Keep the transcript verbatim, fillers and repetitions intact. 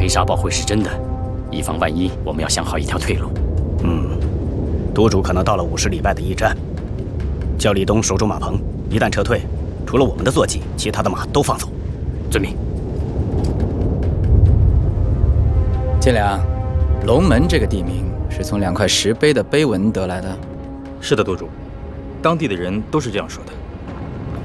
黑沙豹会是真的，以防万一，我们要想好一条退路。 嗯，督主可能到了五十里外的驿站，叫立冬守住马棚，一旦撤退，除了我们的坐骑，其他的马都放走。 遵命。 建良，龙门这个地名是从两块石碑的碑文得来的。 是的，督主，当地的人都是这样说的。